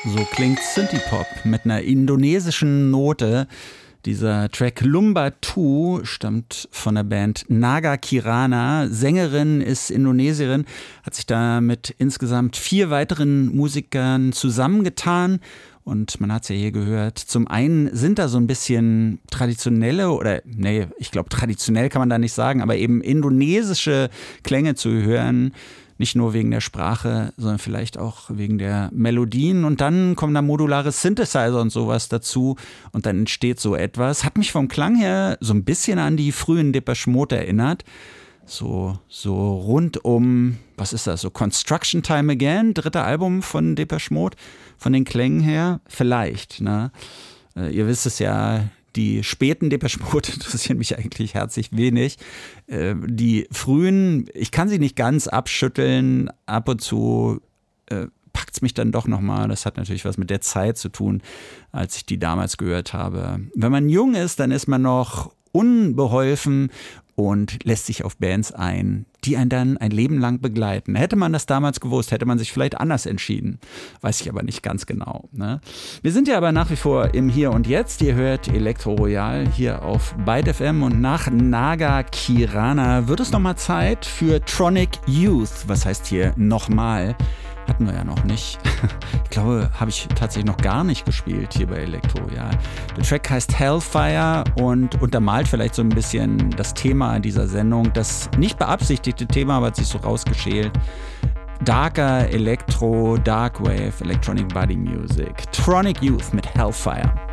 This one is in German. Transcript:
So klingt Synthie-Pop mit einer indonesischen Note. Dieser Track Lumba 2 stammt von der Band Naga Kirana. Sängerin ist Indonesierin, hat sich da mit insgesamt 4 weiteren Musikern zusammengetan. Und man hat es ja hier gehört, zum einen sind da so ein bisschen traditionelle ich glaube traditionell kann man da nicht sagen, aber eben indonesische Klänge zu hören. Nicht nur wegen der Sprache, sondern vielleicht auch wegen der Melodien. Und dann kommen da modulare Synthesizer und sowas dazu. Und dann entsteht so etwas. Hat mich vom Klang her so ein bisschen an die frühen Depeche Mode erinnert. So rund um, was ist das, so Construction Time Again, 3. Album von Depeche Mode, von den Klängen her, vielleicht, ne? Ihr wisst es ja, die späten Depeche Mode interessieren mich eigentlich herzlich wenig. Die frühen, ich kann sie nicht ganz abschütteln, ab und zu packt es mich dann doch nochmal. Das hat natürlich was mit der Zeit zu tun, als ich die damals gehört habe. Wenn man jung ist, dann ist man noch unbeholfen und lässt sich auf Bands ein, die einen dann ein Leben lang begleiten. Hätte man das damals gewusst, hätte man sich vielleicht anders entschieden. Weiß ich aber nicht ganz genau, ne? Wir sind ja aber nach wie vor im Hier und Jetzt. Ihr hört Elektro Royal hier auf Byte FM und nach Naga Kirana wird es nochmal Zeit für Tronic Youth. Was heißt hier nochmal? Hatten wir ja noch nicht. Ich glaube, habe ich tatsächlich noch gar nicht gespielt hier bei Elektro. Ja. Der Track heißt Hellfire und untermalt vielleicht so ein bisschen das Thema dieser Sendung. Das nicht beabsichtigte Thema, aber hat sich so rausgeschält. Darker Elektro, Darkwave, Electronic Body Music. Tronic Youth mit Hellfire.